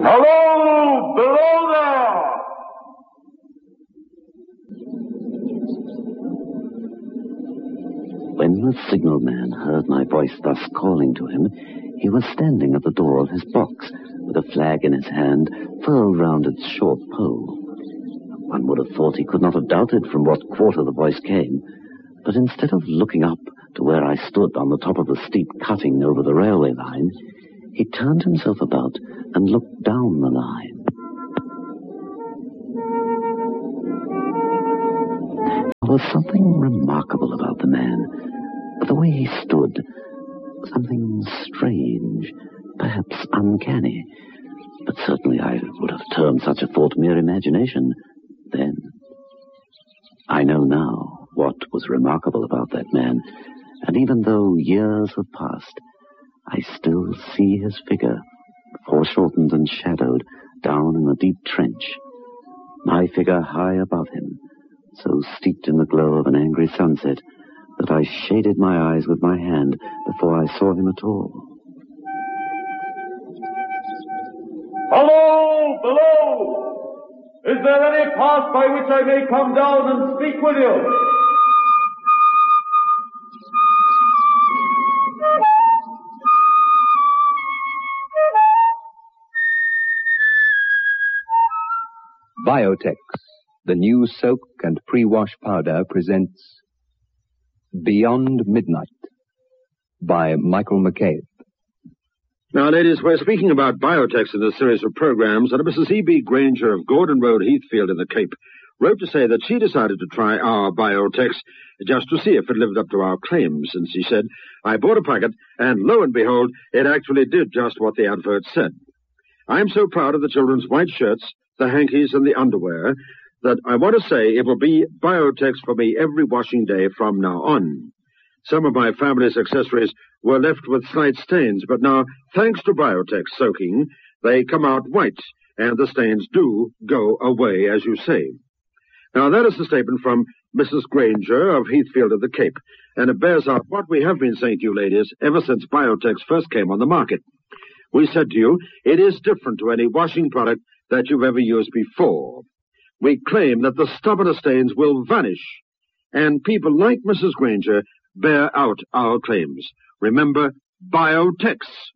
Hello, below there! When the signalman heard my voice thus calling to him, he was standing at the door of his box, with a flag in his hand, furled round its short pole. One would have thought he could not have doubted from what quarter the voice came, but instead of looking up to where I stood on the top of the steep cutting over the railway line, he turned himself about and looked down the line. There was something remarkable about the man, the way he stood, something strange, perhaps uncanny, but certainly I would have termed such a thought mere imagination then. I know now what was remarkable about that man, and even though years have passed, I still see his figure, foreshortened and shadowed down in the deep trench, my figure high above him, so steeped in the glow of an angry sunset that I shaded my eyes with my hand before I saw him at all. Hello, below! Is there any path by which I may come down and speak with you? Biotex, the new soak and pre-wash powder, presents Beyond Midnight by Michael McCabe. Now, ladies, we're speaking about Biotex in this series of programs, and Mrs. E.B. Granger of Gordon Road, Heathfield in the Cape wrote to say that she decided to try our Biotex just to see if it lived up to our claims. And she said, I bought a packet, and lo and behold, it actually did just what the advert said. I'm so proud of the children's white shirts, the hankies, and the underwear that I want to say it will be Biotex for me every washing day from now on. Some of my family's accessories were left with slight stains, but now, thanks to Biotex soaking, they come out white, and the stains do go away, as you say. Now, that is the statement from Mrs. Granger of Heathfield of the Cape, and it bears out what we have been saying to you, ladies, ever since Biotex first came on the market. We said to you, it is different to any washing product that you've ever used before. We claim that the stubborn stains will vanish, and people like Mrs. Granger bear out our claims. Remember, Biotex.